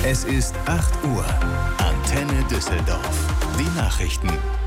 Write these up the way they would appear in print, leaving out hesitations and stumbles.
Es ist 8 Uhr. Antenne Düsseldorf. Die Nachrichten.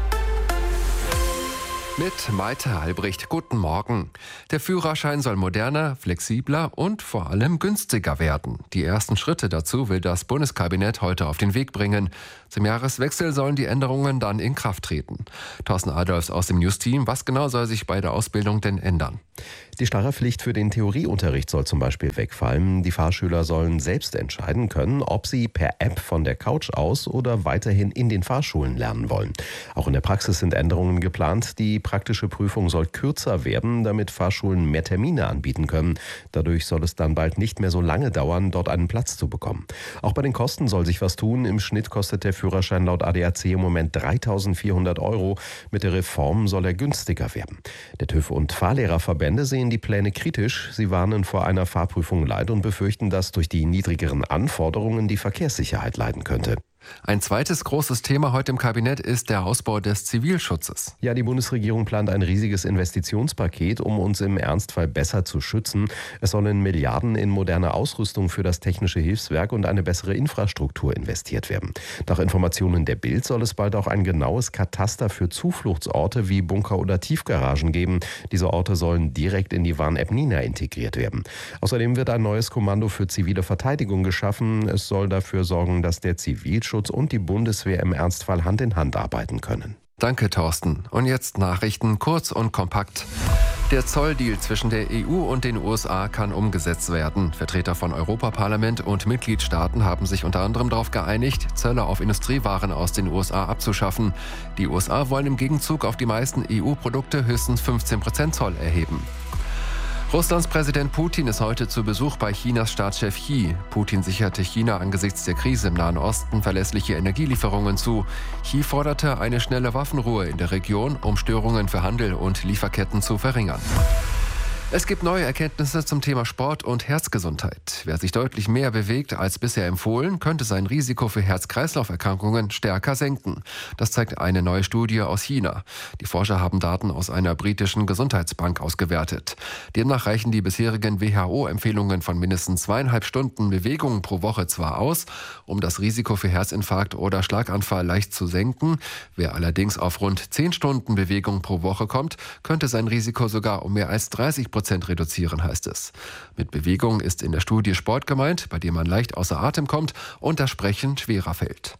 Mit Maite Albrecht. Guten Morgen. Der Führerschein soll moderner, flexibler und vor allem günstiger werden. Die ersten Schritte dazu will das Bundeskabinett heute auf den Weg bringen. Zum Jahreswechsel sollen die Änderungen dann in Kraft treten. Thorsten Adolfs aus dem News-Team. Was genau soll sich bei der Ausbildung denn ändern? Die starre Pflicht für den Theorieunterricht soll zum Beispiel wegfallen. Die Fahrschüler sollen selbst entscheiden können, ob sie per App von der Couch aus oder weiterhin in den Fahrschulen lernen wollen. Auch in der Praxis sind Änderungen geplant. Die praktische Prüfung soll kürzer werden, damit Fahrschulen mehr Termine anbieten können. Dadurch soll es dann bald nicht mehr so lange dauern, dort einen Platz zu bekommen. Auch bei den Kosten soll sich was tun. Im Schnitt kostet der Führerschein laut ADAC im Moment 3.400 €. Mit der Reform soll er günstiger werden. Der TÜV und Fahrlehrerverbände sehen die Pläne kritisch. Sie warnen vor einer Fahrprüfung Leid und befürchten, dass durch die niedrigeren Anforderungen die Verkehrssicherheit leiden könnte. Ein zweites großes Thema heute im Kabinett ist der Ausbau des Zivilschutzes. Ja, die Bundesregierung plant ein riesiges Investitionspaket, um uns im Ernstfall besser zu schützen. Es sollen Milliarden in moderne Ausrüstung für das Technische Hilfswerk und eine bessere Infrastruktur investiert werden. Nach Informationen der Bild soll es bald auch ein genaues Kataster für Zufluchtsorte wie Bunker oder Tiefgaragen geben. Diese Orte sollen direkt in die Warn-App Nina integriert werden. Außerdem wird ein neues Kommando für zivile Verteidigung geschaffen. Es soll dafür sorgen, dass der Zivilschutz und die Bundeswehr im Ernstfall Hand in Hand arbeiten können. Danke, Thorsten. Und jetzt Nachrichten kurz und kompakt. Der Zolldeal zwischen der EU und den USA kann umgesetzt werden. Vertreter von Europaparlament und Mitgliedstaaten haben sich unter anderem darauf geeinigt, Zölle auf Industriewaren aus den USA abzuschaffen. Die USA wollen im Gegenzug auf die meisten EU-Produkte höchstens 15% Zoll erheben. Russlands Präsident Putin ist heute zu Besuch bei Chinas Staatschef Xi. Putin sicherte China angesichts der Krise im Nahen Osten verlässliche Energielieferungen zu. Xi forderte eine schnelle Waffenruhe in der Region, um Störungen für Handel und Lieferketten zu verringern. Es gibt neue Erkenntnisse zum Thema Sport und Herzgesundheit. Wer sich deutlich mehr bewegt als bisher empfohlen, könnte sein Risiko für Herz-Kreislauf-Erkrankungen stärker senken. Das zeigt eine neue Studie aus China. Die Forscher haben Daten aus einer britischen Gesundheitsbank ausgewertet. Demnach reichen die bisherigen WHO-Empfehlungen von mindestens 2,5 Stunden Bewegung pro Woche zwar aus, um das Risiko für Herzinfarkt oder Schlaganfall leicht zu senken. Wer allerdings auf rund 10 Stunden Bewegung pro Woche kommt, könnte sein Risiko sogar um mehr als 30% reduzieren, heißt es. Mit Bewegung ist in der Studie Sport gemeint, bei dem man leicht außer Atem kommt und das Sprechen schwerer fällt.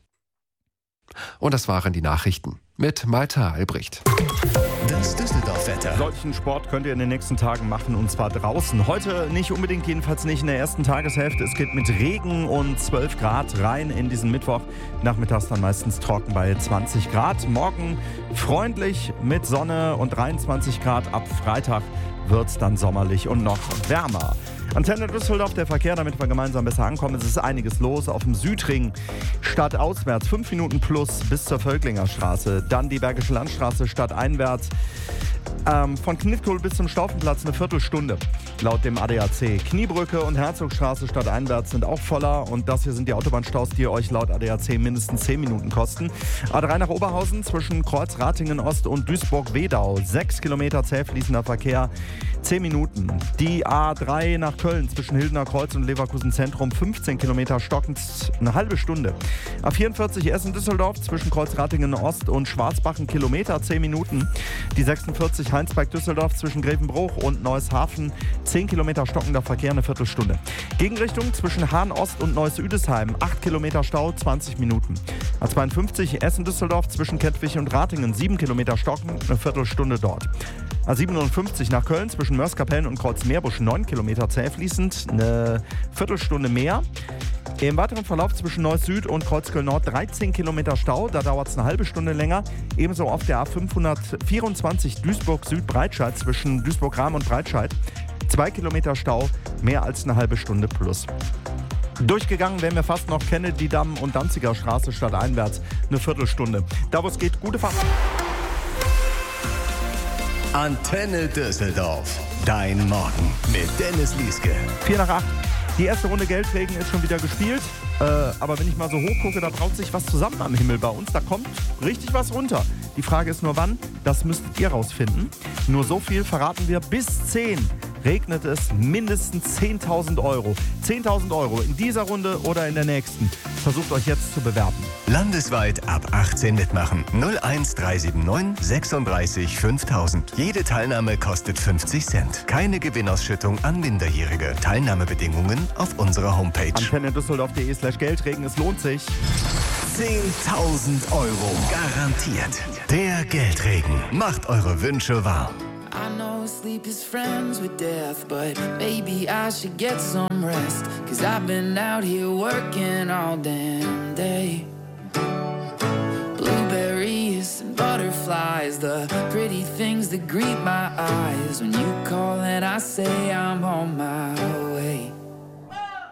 Und das waren die Nachrichten mit Maite Albrecht. Das Düsseldorf-Wetter. Solchen Sport könnt ihr in den nächsten Tagen machen, und zwar draußen. Heute nicht unbedingt, jedenfalls nicht in der ersten Tageshälfte. Es geht mit Regen und 12 Grad rein in diesen Mittwoch. Nachmittags dann meistens trocken bei 20 Grad. Morgen freundlich mit Sonne und 23 Grad. Ab Freitag wird es dann sommerlich und noch wärmer. Antenne Düsseldorf, der Verkehr, damit wir gemeinsam besser ankommen. Es ist einiges los auf dem Südring. Stadtauswärts 5 Minuten plus bis zur Völklinger Straße. Dann die Bergische Landstraße stadteinwärts. Von Knitkohl bis zum Staufenplatz eine Viertelstunde, laut dem ADAC. Kniebrücke und Herzogstraße stadteinwärts sind auch voller. Und das hier sind die Autobahnstaus, die euch laut ADAC mindestens 10 Minuten kosten. A3 nach Oberhausen zwischen Kreuz Ratingen Ost und Duisburg-Wedau. 6 Kilometer zäh fließender Verkehr, 10 Minuten. Die A3 nach Köln zwischen Hildener Kreuz und Leverkusen Zentrum. 15 Kilometer stockend, eine halbe Stunde. A44 Essen-Düsseldorf zwischen Kreuz Ratingen Ost und Schwarzbach, ein Kilometer, 10 Minuten. Die 46 Heinsberg-Düsseldorf zwischen Grevenbruch und Neueshafen, 10 Kilometer stockender Verkehr, eine Viertelstunde. Gegenrichtung zwischen Hahn-Ost und Neuss-Üdesheim, 8 Kilometer Stau, 20 Minuten. A52 Essen-Düsseldorf zwischen Kettwig und Ratingen, 7 Kilometer stocken, eine Viertelstunde dort. A57 nach Köln zwischen Mörs-Kapellen und Kreuz-Meerbusch, 9 Kilometer zäh fließend, eine Viertelstunde mehr. Im weiteren Verlauf zwischen Neuss Süd und Kreuzköln Nord 13 Kilometer Stau, da dauert es eine halbe Stunde länger. Ebenso auf der A524 Duisburg Süd-Breitscheid zwischen Duisburg-Rahm und Breitscheid 2 Kilometer Stau, mehr als eine halbe Stunde plus. Durchgegangen wären wir fast noch Kennedy-Damm und Danziger Straße stadteinwärts, eine Viertelstunde. Da wo es geht, gute Fahrt. Antenne Düsseldorf. Dein Morgen mit Dennis Lieske. 7:45. Die erste Runde Geldregen ist schon wieder gespielt. Aber wenn ich mal so hoch gucke, da braut sich was zusammen am Himmel bei uns. Da kommt richtig was runter. Die Frage ist nur wann. Das müsstet ihr rausfinden. Nur so viel verraten wir. Bis 10 regnet es mindestens 10.000 Euro. 10.000 Euro in dieser Runde oder in der nächsten. Versucht euch jetzt zu bewerben. Landesweit ab 18 mitmachen. 01379 36 5000. Jede Teilnahme kostet 50 Cent. Keine Gewinnausschüttung an Minderjährige. Teilnahmebedingungen auf unserer Homepage. AntenneDüsseldorf.de/Geldregen. Es lohnt sich. 10.000 Euro. Garantiert. Der Geldregen macht eure Wünsche wahr. I know sleep is friends with death, but maybe I should get some rest. 'Cause I've been out here working all damn day. Blueberries and butterflies, the pretty things that greet my eyes. When you call and I say I'm on my way.